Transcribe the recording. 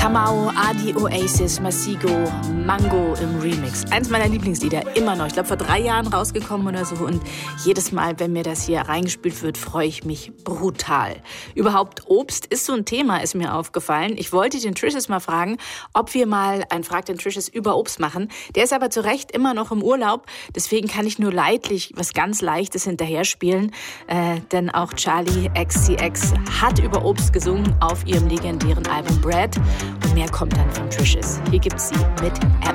Kamau, Adi, Oasis, Masigo, Mango im Remix. Eins meiner Lieblingslieder, immer noch. Ich glaube, vor 3 Jahren rausgekommen oder so. Und jedes Mal, wenn mir das hier reingespielt wird, freue ich mich brutal. Überhaupt Obst ist so ein Thema, ist mir aufgefallen. Ich wollte den Trishes mal fragen, ob wir mal ein Frag den Trishes über Obst machen. Der ist aber zu Recht immer noch im Urlaub. Deswegen kann ich nur leidlich was ganz Leichtes hinterher spielen. Denn auch Charli XCX hat über Obst gesungen auf ihrem legendären Album Bread. Und mehr kommt dann von Trishes. Hier gibt's sie mit